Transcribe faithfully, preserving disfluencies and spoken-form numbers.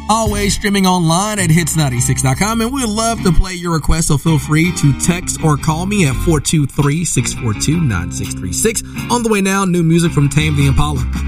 Always streaming online at hits ninety-six dot com, and we'd love to play your request, so feel free to text or call me at four two three, six four two, nine six three six. On the way now, new music from Tame the Impala.